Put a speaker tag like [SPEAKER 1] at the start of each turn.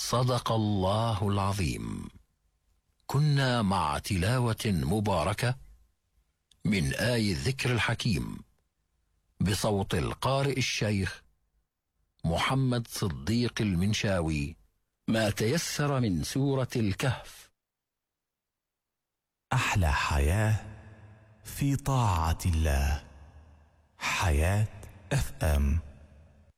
[SPEAKER 1] صدق الله العظيم. كنا مع تلاوة مباركة من آي الذكر الحكيم بصوت القارئ الشيخ محمد صديق المنشاوي، ما تيسر من سورة الكهف.
[SPEAKER 2] أحلى حياة في طاعة الله. حياة FM.